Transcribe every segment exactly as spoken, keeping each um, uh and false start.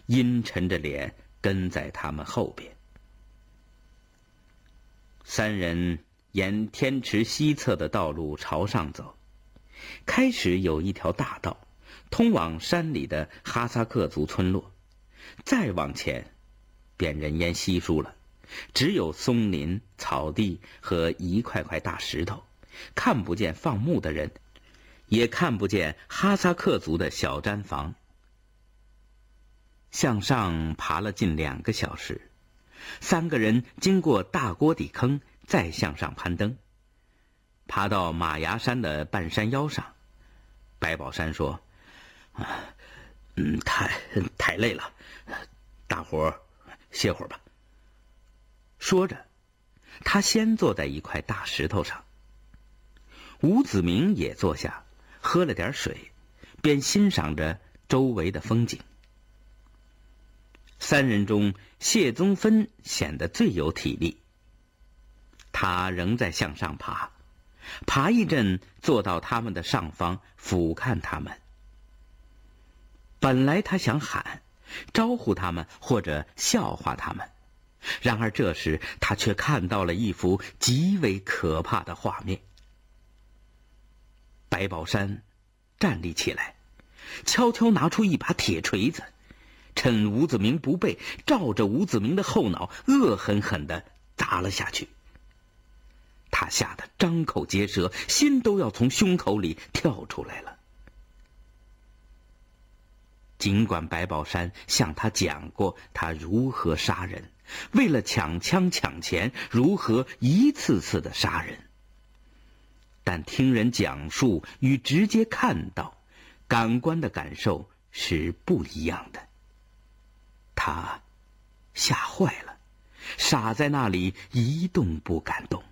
阴沉着脸跟在他们后边。三人沿天池西侧的道路朝上走，开始有一条大道通往山里的哈萨克族村落，再往前便人烟稀疏了，只有松林、草地和一块块大石头，看不见放牧的人，也看不见哈萨克族的小毡房。向上爬了近两个小时，三个人经过大锅底坑，再向上攀登，爬到马牙山的半山腰上。白宝山说：“啊，嗯，太太累了，大伙儿歇会儿吧。”说着，他先坐在一块大石头上。吴子明也坐下，喝了点水，便欣赏着周围的风景。三人中，谢宗芬显得最有体力。他仍在向上爬，爬一阵，坐到他们的上方，俯瞰他们。本来他想喊，招呼他们或者笑话他们，然而这时他却看到了一幅极为可怕的画面。白宝山站立起来，悄悄拿出一把铁锤子，趁吴子明不备，照着吴子明的后脑恶狠狠地砸了下去。他吓得张口结舌，心都要从胸口里跳出来了。尽管白宝山向他讲过他如何杀人，为了抢枪抢钱如何一次次的杀人，但听人讲述与直接看到，感官的感受是不一样的。他吓坏了，傻在那里一动不敢动。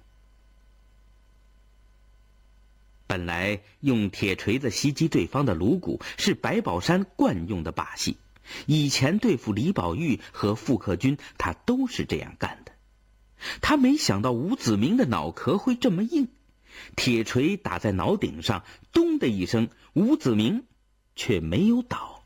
本来用铁锤子袭击对方的颅骨是白宝山惯用的把戏，以前对付李宝玉和傅克军，他都是这样干的。他没想到吴子明的脑壳会这么硬，铁锤打在脑顶上，咚的一声，吴子明却没有倒。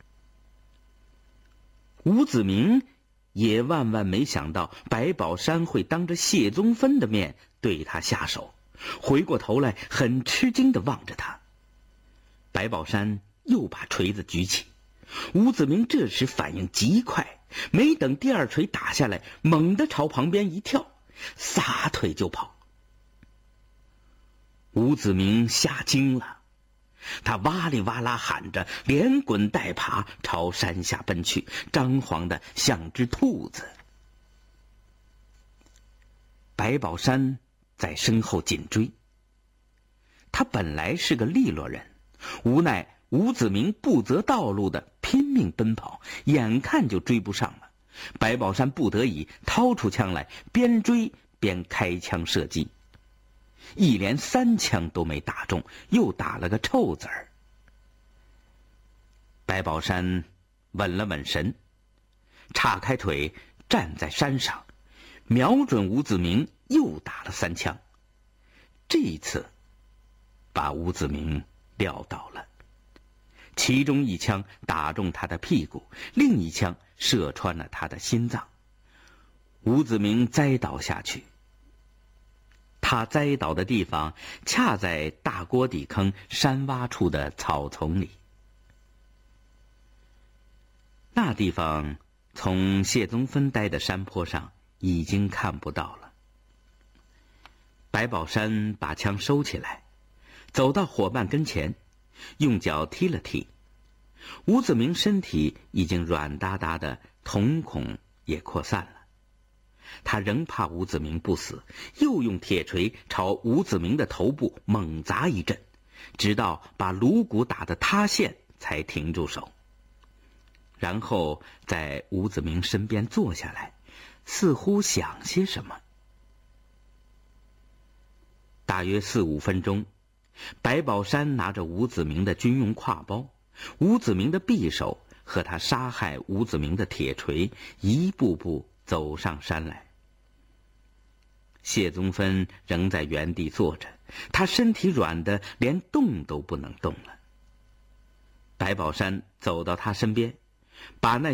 吴子明也万万没想到白宝山会当着谢宗芬的面对他下手，回过头来很吃惊地望着他。白宝山又把锤子举起，吴子明这时反应极快，没等第二锤打下来，猛地朝旁边一跳，撒腿就跑。吴子明吓惊了，他哇里哇啦喊着，连滚带爬朝山下奔去，张狂的像只兔子。白宝山在身后紧追。他本来是个利落人，无奈吴子明不择道路的拼命奔跑，眼看就追不上了。白宝山不得已掏出枪来，边追边开枪射击，一连三枪都没打中，又打了个臭子儿。白宝山稳了稳神，岔开腿站在山上，瞄准吴子明又打了三枪。这一次把吴子明撂倒了，其中一枪打中他的屁股，另一枪射穿了他的心脏。吴子明栽倒下去，他栽倒的地方恰在大锅底坑山洼处的草丛里。那地方从谢宗芬待的山坡上已经看不到了。白宝山把枪收起来，走到伙伴跟前，用脚踢了踢。吴子明身体已经软哒哒的，瞳孔也扩散了。他仍怕吴子明不死，又用铁锤朝吴子明的头部猛砸一阵，直到把颅骨打得塌陷才停住手。然后在吴子明身边坐下来，似乎想些什么。大约四五分钟，白宝山拿着吴子明的军用挎包，吴子明的匕首和他杀害吴子明的铁锤，一步步走上山来。谢宗芬仍在原地坐着，他身体软得连动都不能动了。白宝山走到他身边，把那